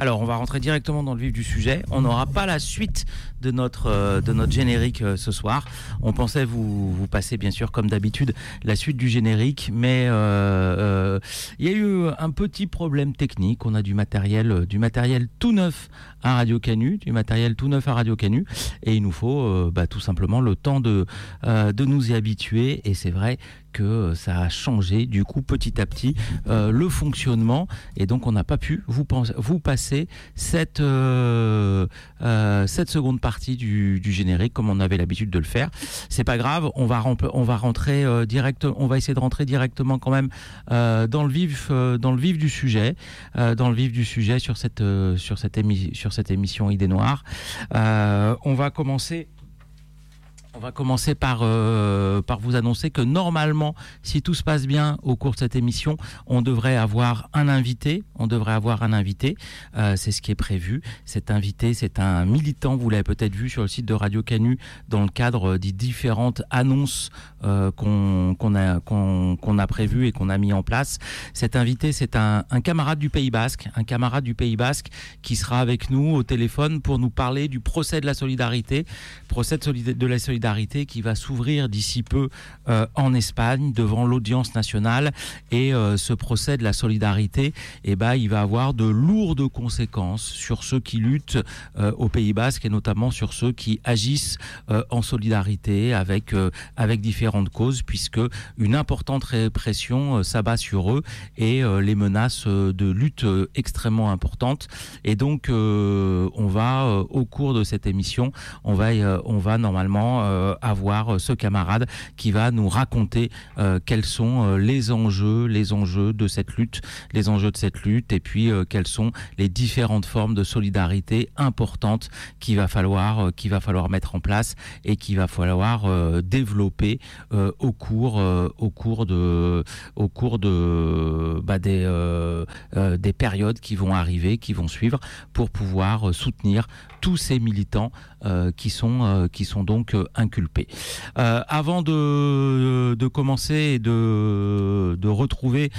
Alors, on va rentrer directement dans le vif du sujet. On n'aura pas la suite de notre générique ce soir. On pensait vous passer, bien sûr, comme d'habitude, la suite du générique, mais il y a eu un petit problème technique. On a du matériel tout neuf à Radio Canu, et il nous faut tout simplement le temps de nous y habituer. Et c'est vrai que ça a changé du coup petit à petit le fonctionnement, et donc on n'a pas pu vous passer cette seconde partie du générique comme on avait l'habitude de le faire. C'est pas grave, on va rentrer on va essayer de rentrer directement quand même dans le vif du sujet sur cette émission Idées Noires. On va commencer par vous annoncer que normalement, si tout se passe bien au cours de cette émission, on devrait avoir un invité. C'est ce qui est prévu. Cet invité, c'est un militant. Vous l'avez peut-être vu sur le site de Radio Canu dans le cadre des différentes annonces qu'on a prévues et qu'on a mis en place. Cet invité, c'est un camarade du Pays Basque, qui sera avec nous au téléphone pour nous parler du procès de la solidarité, qui va s'ouvrir d'ici peu en Espagne devant l'audience nationale. Et ce procès de la solidarité, il va avoir de lourdes conséquences sur ceux qui luttent au Pays Basque, et notamment sur ceux qui agissent en solidarité avec différentes causes, puisque une importante répression s'abat sur eux et les menaces de lutte extrêmement importantes. Et donc on va au cours de cette émission, on va normalement avoir ce camarade qui va nous raconter quels sont les enjeux de cette lutte, et puis quelles sont les différentes formes de solidarité importantes qu'il va falloir mettre en place et qu'il va falloir développer au cours des périodes qui vont arriver, qui vont suivre, pour pouvoir soutenir tous ces militants qui sont donc inculpés. Avant de commencer et de retrouver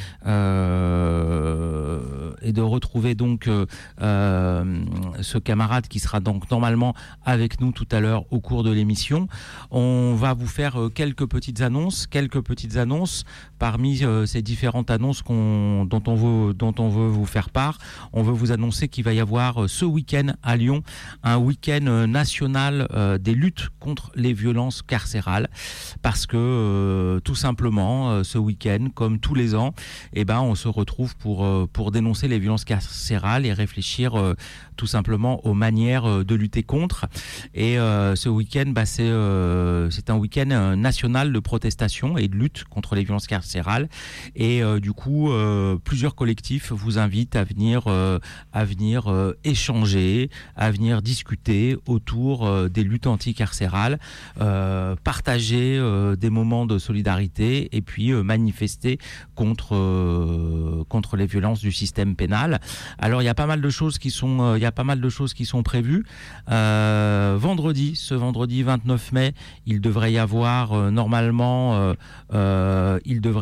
donc ce camarade qui sera donc normalement avec nous tout à l'heure au cours de l'émission, on va vous faire quelques petites annonces. Parmi ces différentes annonces dont on veut vous faire part, on veut vous annoncer qu'il va y avoir ce week-end à Lyon un week-end national des luttes contre les violences carcérales, parce que tout simplement ce week-end, comme tous les ans, on se retrouve pour dénoncer les violences carcérales et réfléchir tout simplement aux manières de lutter contre. Et ce week-end, c'est un week-end national de protestation et de lutte contre les violences carcérales. Et du coup, plusieurs collectifs vous invitent à venir échanger, à venir discuter autour des luttes anticarcérales, partager des moments de solidarité, et puis manifester contre les violences du système pénal. Alors il y a pas mal de choses qui sont prévues. Ce vendredi 29 mai, il devrait y avoir normalement à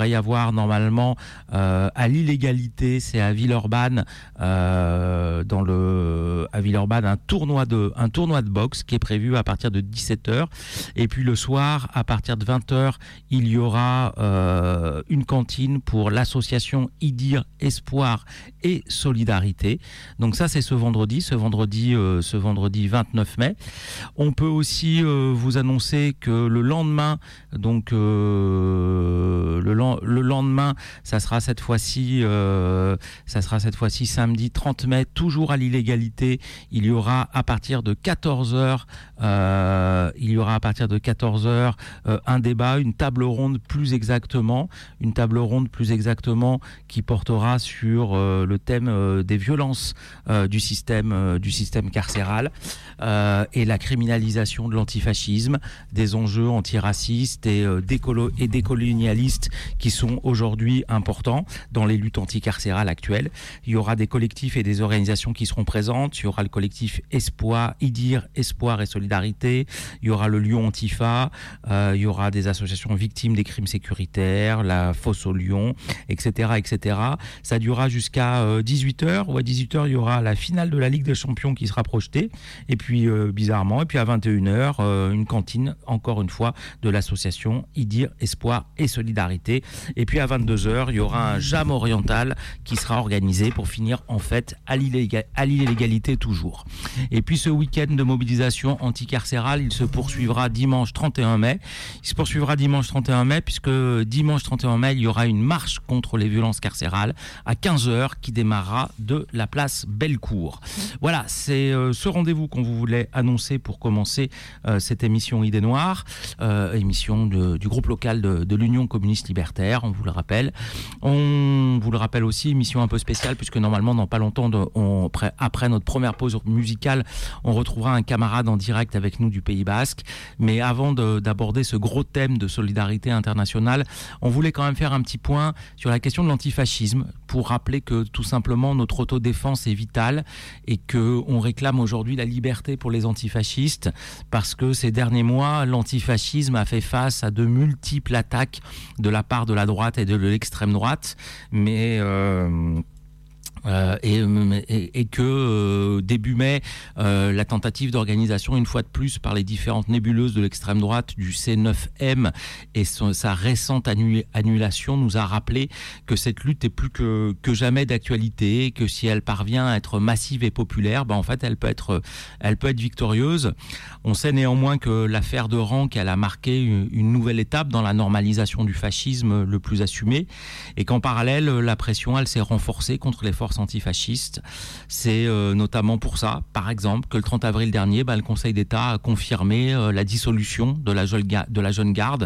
l'illégalité, c'est à Villeurbanne, un tournoi de boxe qui est prévu à partir de 17h. Et puis le soir, à partir de 20h, il y aura une cantine pour l'association IDIR, Espoir et Solidarité. Donc ça, c'est ce vendredi 29 mai. On peut aussi vous annoncer que le lendemain, ça sera cette fois-ci samedi 30 mai, toujours à l'illégalité. Il y aura à partir de 14h un débat, une table ronde plus exactement, qui portera sur le thème des violences du système carcéral et la criminalisation de l'antifascisme, des enjeux antiracistes et décolonialistes qui sont aujourd'hui importants dans les luttes anticarcérales actuelles. Il y aura des collectifs et des organisations qui seront présentes. Il y aura le collectif Espoir, IDIR, Espoir et Solidarité. Il y aura le Lyon Antifa. Il y aura des associations victimes des crimes sécuritaires, la Fosse au Lyon, etc., etc. Ça durera jusqu'à 18h, ou à 18h, il y aura la finale de la Ligue des Champions qui sera projetée. Et puis, bizarrement, et puis à 21h, une cantine, encore une fois, de l'association IDIR, Espoir et Solidarité. Et puis à 22h, il y aura un jam oriental qui sera organisé pour finir en fête à l'illégalité toujours. Et puis ce week-end de mobilisation anticarcérale, il se poursuivra dimanche 31 mai. Il se poursuivra dimanche 31 mai puisque dimanche 31 mai, il y aura une marche contre les violences carcérales à 15h qui démarrera de la place Bellecour. Voilà, c'est ce rendez-vous qu'on vous voulait annoncer pour commencer cette émission Idées Noires, émission du groupe local de l'Union communiste libertaire, on vous le rappelle. On vous le rappelle aussi, émission un peu spéciale puisque normalement dans pas longtemps, après notre première pause musicale, on retrouvera un camarade en direct avec nous du Pays Basque. Mais avant d'aborder ce gros thème de solidarité internationale, on voulait quand même faire un petit point sur la question de l'antifascisme pour rappeler que tout simplement notre autodéfense est vitale et qu'on réclame aujourd'hui la liberté pour les antifascistes parce que ces derniers mois, l'antifascisme a fait face à de multiples attaques de la part de la droite et de l'extrême droite, mais et que début mai, la tentative d'organisation une fois de plus par les différentes nébuleuses de l'extrême droite du C9M et sa récente annulation nous a rappelé que cette lutte est plus que jamais d'actualité et que si elle parvient à être massive et populaire, en fait elle peut être victorieuse. On sait néanmoins que l'affaire de Ranc, elle a marqué une nouvelle étape dans la normalisation du fascisme le plus assumé et qu'en parallèle la pression elle s'est renforcée contre les forces antifascistes. C'est notamment pour ça, par exemple, que le 30 avril dernier, le Conseil d'État a confirmé la dissolution de la jeune garde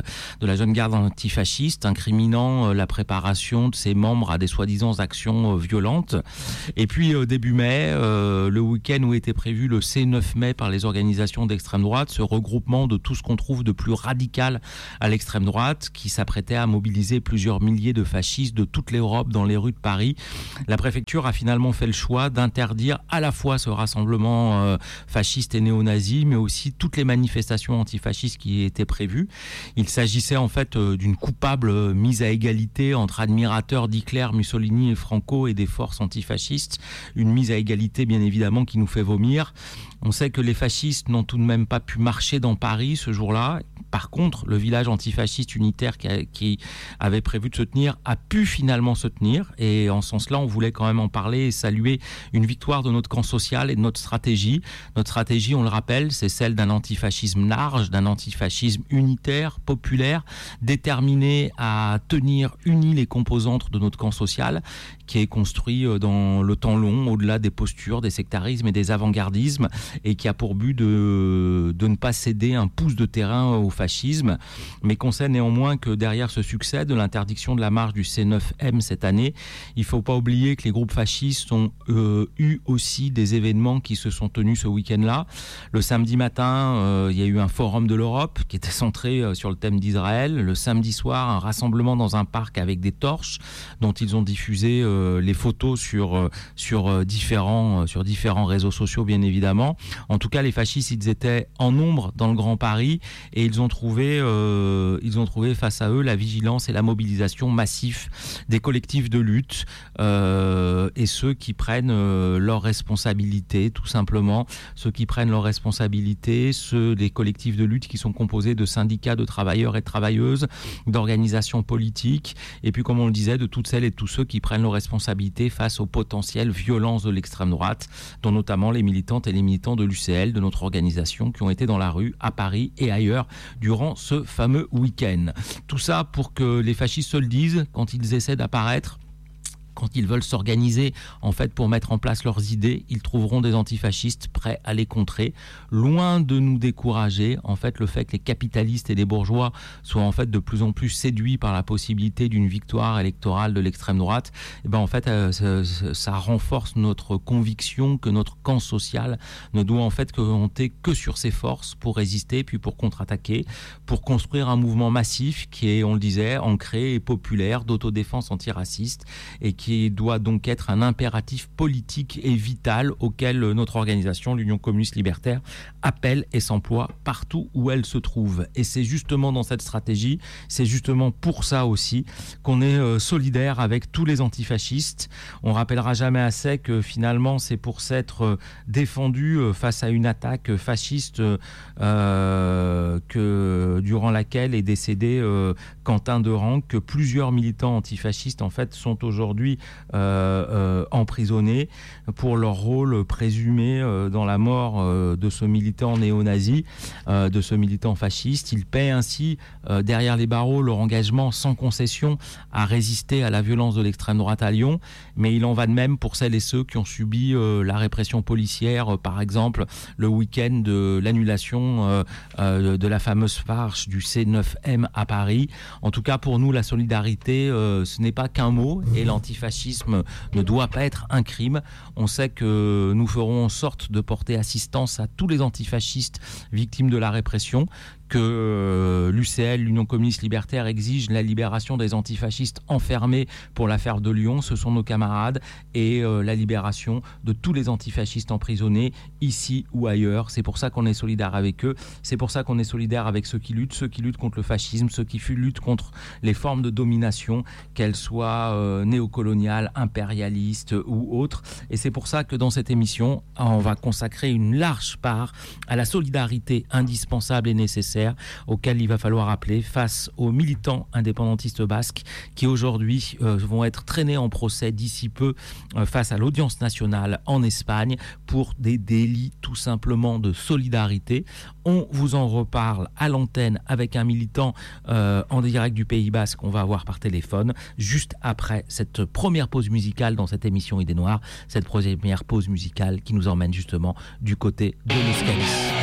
antifasciste, incriminant la préparation de ses membres à des soi-disant actions violentes. Et puis début mai, le week-end où était prévu le C9 mai par les organisations d'extrême droite, ce regroupement de tout ce qu'on trouve de plus radical à l'extrême droite, qui s'apprêtait à mobiliser plusieurs milliers de fascistes de toute l'Europe dans les rues de Paris. La préfecture a finalement fait le choix d'interdire à la fois ce rassemblement fasciste et néo-nazi, mais aussi toutes les manifestations antifascistes qui étaient prévues. Il s'agissait en fait d'une coupable mise à égalité entre admirateurs d'Hitler, Mussolini et Franco et des forces antifascistes. Une mise à égalité bien évidemment qui nous fait vomir. On sait que les fascistes n'ont tout de même pas pu marcher dans Paris ce jour-là. Par contre, le village antifasciste unitaire qui avait prévu de se tenir a pu finalement se tenir. Et en ce sens-là, on voulait quand même en parler et saluer une victoire de notre camp social et de notre stratégie. Notre stratégie, on le rappelle, c'est celle d'un antifascisme large, d'un antifascisme unitaire, populaire, déterminé à tenir unis les composantes de notre camp social, qui est construit dans le temps long, au-delà des postures, des sectarismes et des avant-gardismes, et qui a pour but de ne pas céder un pouce de terrain au fascisme, mais qu'on sait néanmoins que derrière ce succès de l'interdiction de la marche du C9M cette année, il ne faut pas oublier que les groupes fascistes ont eu aussi des événements qui se sont tenus ce week-end-là. Le samedi matin, il y a eu un forum de l'Europe qui était centré sur le thème d'Israël. Le samedi soir, un rassemblement dans un parc avec des torches dont ils ont diffusé les photos sur différents réseaux sociaux, bien évidemment. En tout cas, les fascistes, ils étaient en nombre dans le Grand Paris et ils ont trouvé face à eux la vigilance et la mobilisation massive des collectifs de lutte et ceux qui prennent leurs responsabilités, tout simplement. Ceux qui prennent leurs responsabilités, ceux des collectifs de lutte qui sont composés de syndicats de travailleurs et de travailleuses, d'organisations politiques, et puis, comme on le disait, de toutes celles et tous ceux qui prennent leurs responsabilités face aux potentielles violences de l'extrême droite, dont notamment les militantes et les militants de l'UCL, de notre organisation, qui ont été dans la rue à Paris et ailleurs durant ce fameux week-end. Tout ça pour que les fascistes se le disent quand ils essaient d'apparaître. Quand ils veulent s'organiser en fait pour mettre en place leurs idées, ils trouveront des antifascistes prêts à les contrer. Loin de nous décourager, en fait, le fait que les capitalistes et les bourgeois soient en fait de plus en plus séduits par la possibilité d'une victoire électorale de l'extrême droite, en fait, ça renforce notre conviction que notre camp social ne doit en fait compter que sur ses forces pour résister, puis pour contre-attaquer, pour construire un mouvement massif qui est, on le disait, ancré et populaire d'autodéfense antiraciste et qui doit donc être un impératif politique et vital auquel notre organisation, l'Union communiste libertaire, appelle et s'emploie partout où elle se trouve. Et c'est justement dans cette stratégie, c'est justement pour ça aussi qu'on est solidaire avec tous les antifascistes. On rappellera jamais assez que finalement c'est pour s'être défendu face à une attaque fasciste que durant laquelle est décédé Quentin Derengue, que plusieurs militants antifascistes en fait sont aujourd'hui emprisonnés pour leur rôle présumé dans la mort de ce militant néo-nazi, de ce militant fasciste. Ils paient ainsi derrière les barreaux leur engagement sans concession à résister à la violence de l'extrême droite à Lyon, mais il en va de même pour celles et ceux qui ont subi la répression policière, par exemple le week-end de l'annulation de la fameuse marche du C9M à Paris. En tout cas, pour nous, la solidarité, ce n'est pas qu'un mot, et l'antifascisme ne doit pas être un crime. On sait que nous ferons en sorte de porter assistance à tous les antifascistes victimes de la répression, que l'UCL, l'Union communiste libertaire, exige la libération des antifascistes enfermés pour l'affaire de Lyon, ce sont nos camarades, et la libération de tous les antifascistes emprisonnés, ici ou ailleurs. C'est pour ça qu'on est solidaire avec eux, c'est pour ça qu'on est solidaire avec ceux qui luttent contre le fascisme, ceux qui luttent contre les formes de domination, qu'elles soient néocoloniales, impérialistes ou autres. Et c'est pour ça que dans cette émission, on va consacrer une large part à la solidarité indispensable et nécessaire auquel il va falloir appeler face aux militants indépendantistes basques qui aujourd'hui vont être traînés en procès d'ici peu face à l'audience nationale en Espagne pour des délits tout simplement de solidarité. On vous en reparle à l'antenne avec un militant en direct du Pays Basque qu'on va avoir par téléphone juste après cette première pause musicale dans cette émission Idées Noires, cette première pause musicale qui nous emmène justement du côté de l'Euskadi.